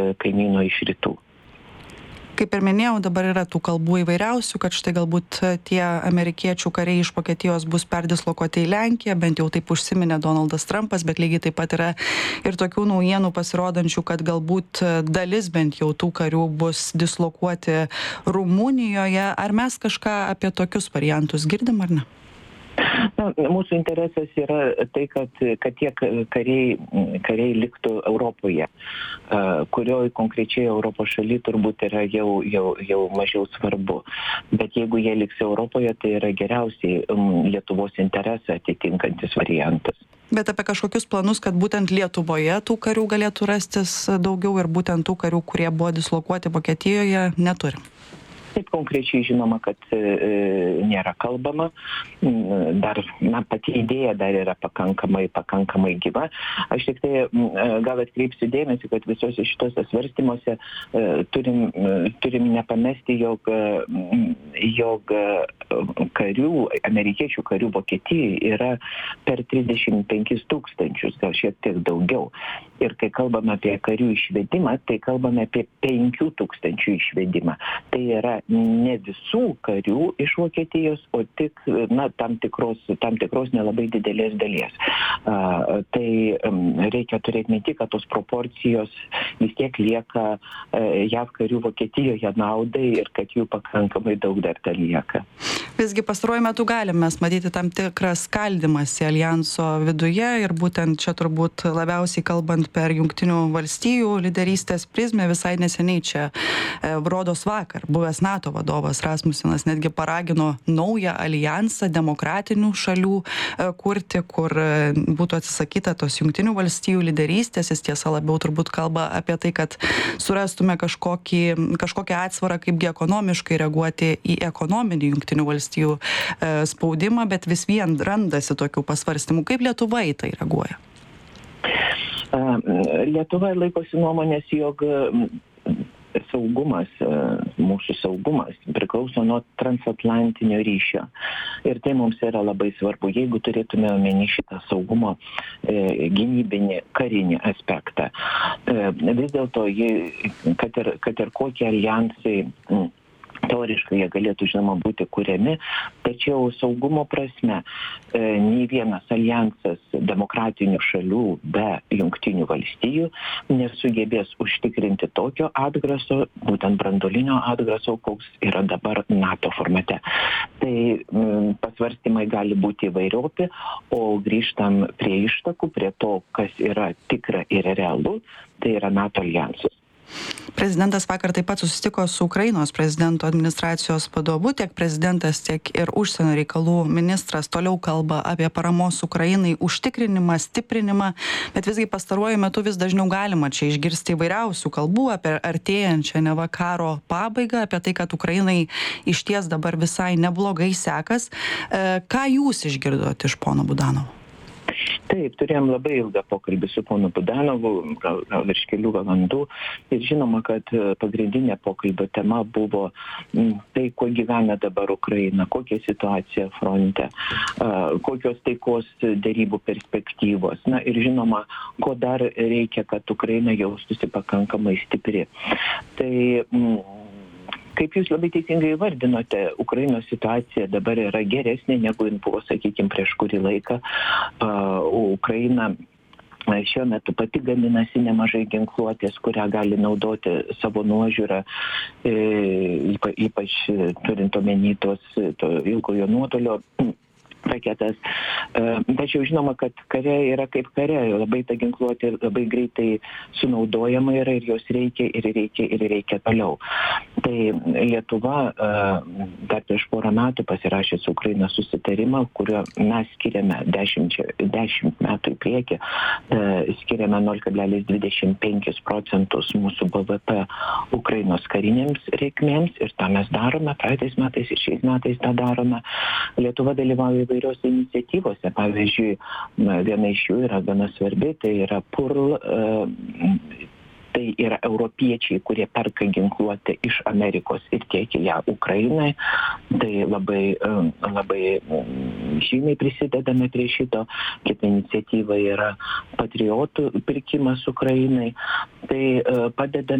kaimyno iš rytų. Kaip ir minėjau, dabar yra tų kalbų įvairiausių, kad štai galbūt tie amerikiečių kariai iš Vokietijos bus perdislokuoti į Lenkiją, bent jau taip užsiminė Donaldas Trumpas, bet lygiai taip pat yra ir tokių naujienų pasirodančių, kad galbūt dalis bent jau tų karių bus dislokuoti Rumunijoje. Ar mes kažką apie tokius variantus girdim ar ne? Na, mūsų interesas yra tai, kad tie kariai liktų Europoje, kurioj konkrečiai Europos šaly turbūt yra jau mažiau svarbu. Bet jeigu jie liks Europoje, tai yra geriausiai Lietuvos interesą atitinkantis variantas. Bet apie kažkokius planus, kad būtent Lietuvoje tų karių galėtų rastis daugiau ir būtent tų karių, kurie buvo dislokuoti Vokietijoje, neturim. Taip konkrečiai žinoma, kad nėra kalbama. Dar, pati idėja dar yra pakankamai gyva. Aš tik tai gal atkreipsiu dėmesį, kad visose šitose svarstymuose turim nepamesti, jog amerikiečių karių Vokietijoje yra per 35 000, gal šiek tiek daugiau. Ir kai kalbame apie karių išvedimą, tai kalbame apie 5 000 išvedimą. Tai yra ne visų karių iš Vokietijos, o tik tam tikros nelabai didelės dalies. Tai reikia turėti minty, kad tos proporcijos vis tiek lieka JAV karių Vokietijoje naudai ir kad jų pakankamai daug dar lieka. Visgi pastaruoju metu galim mes matyti tam tikrą skaldymąsi aljanso viduje ir būtent čia turbūt labiausiai kalbant per Jungtinių valstijų lyderystės prizmę. Visai neseniai čia rodos vakar buvęs NATO vadovas Rasmusenas netgi paragino naują aljansą demokratinių šalių kurti, kur būtų atsisakyta tos Jungtinių valstijų lyderystės. Jis tiesa labiau turbūt kalba apie tai, kad surastume kažkokią atsvarą, kaipgi ekonomiškai reaguoti į ekonominį Jungtinių valstijų spaudimą, bet vis vien randasi tokių pasvarstymų. Kaip Lietuva į tai reaguoja? Lietuva laikosi nuomonės, jog mūsų saugumas priklauso nuo transatlantinio ryšio. Ir tai mums yra labai svarbu, jeigu turėtume omeny šitą saugumo gynybinį karinį aspektą. Vis dėlto, kad ir kokie aljansai teoriškai jie galėtų, žinoma, būti kuriami, tačiau saugumo prasme nei vienas aljansas demokratinių šalių be Jungtinių valstijų nesugebės užtikrinti tokio atgraso, būtent branduolinio atgraso, koks yra dabar NATO formate. Tai pasvarstymai gali būti įvairiopi, o grįžtam prie ištakų, prie to, kas yra tikra ir realu, tai yra NATO aljansas. Prezidentas vakar taip pat susitiko su Ukrainos prezidento administracijos vadovu. Tiek prezidentas, tiek ir užsienio reikalų ministras toliau kalba apie paramos Ukrainai užtikrinimą, stiprinimą, bet visgi pastaruoju metu vis dažniau galima čia išgirsti įvairiausių kalbų apie artėjančią neva karo pabaigą, apie tai, kad Ukrainai išties dabar visai neblogai sekas. Ką jūs išgirdote iš pono Budanovo? Taip, turėjom labai ilgą pokalbį su ponu Budanovu, gal virš kelių valandų. Ir žinoma, kad pagrindinė pokalbio tema buvo tai, kuo gyvena dabar Ukraina, kokia situacija fronte, kokios taikos dėrybų perspektyvos. Na ir žinoma, ko dar reikia, kad Ukraina jaustųsi pakankamai stipri. Tai kaip jūs labai teisingai įvardinote, Ukrainos situacija dabar yra geresnė, negu jin buvo, sakykime, prieš kurį laiką. Ukraina šiuo metu pati gaminasi nemažai ginkluotės, kurią gali naudoti savo nuožiūrą, ypač turint omeny to ilgojo nuotolio raketas. Tačiau žinoma, kad kare yra kaip kare, labai ta ginkluotė labai greitai sunaudojama yra ir jos reikia toliau. Tai Lietuva dar prieš porą metų pasirašė su Ukraina susitarimą, kurio mes skiriame 10 metų į priekį, skiriame 0,25% mūsų BVP Ukrainos karinėms reikmėms ir tą mes darome, praeitais metais ir šiais metais tą darome. Lietuva dalyvauja įvairiose iniciatyvose. Pavyzdžiui, viena iš jų yra gana svarbi, tai yra PURL, tai yra europiečiai, kurie perka ginkluotę iš Amerikos ir tiekia ją Ukrainai. Tai labai žymiai prisidedame prie šito. Kita iniciatyva yra patriotų pirkimas Ukrainai. Tai padeda